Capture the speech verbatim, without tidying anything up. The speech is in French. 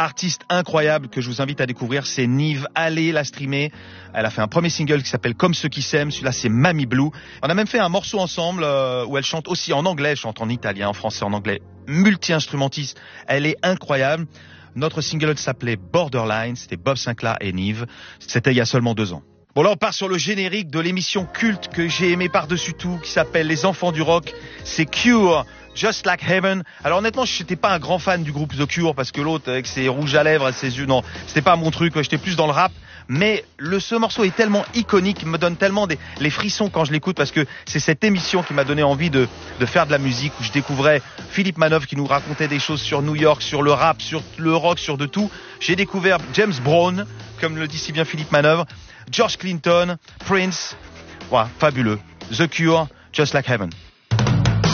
artiste incroyable que je vous invite à découvrir, c'est Nive. Allez la streamer. Elle a fait un premier single qui s'appelle Comme ceux qui s'aiment. Celui-là, c'est Mamie Blue. On a même fait un morceau ensemble euh, où elle chante aussi en anglais. Elle chante en italien, en français, en anglais. Multi-instrumentiste. Elle est incroyable. Notre single s'appelait Borderline. C'était Bob Sinclair et Nive. C'était il y a seulement deux ans. Bon, là, on part sur le générique de l'émission culte que j'ai aimé par-dessus tout, qui s'appelle Les Enfants du Rock. C'est Cure, Just Like Heaven. Alors, honnêtement, je n'étais pas un grand fan du groupe The Cure, parce que l'autre, avec ses rouges à lèvres et ses yeux, non, c'était pas mon truc. J'étais plus dans le rap. Mais le, ce morceau est tellement iconique, il me donne tellement des, les frissons quand je l'écoute, parce que c'est cette émission qui m'a donné envie de, de faire de la musique, où je découvrais Philippe Manœuvre qui nous racontait des choses sur New York, sur le rap, sur le rock, sur de tout. J'ai découvert James Brown, comme le dit si bien Philippe Manœuvre, George Clinton, Prince. Voilà, fabuleux. The Cure, Just Like Heaven.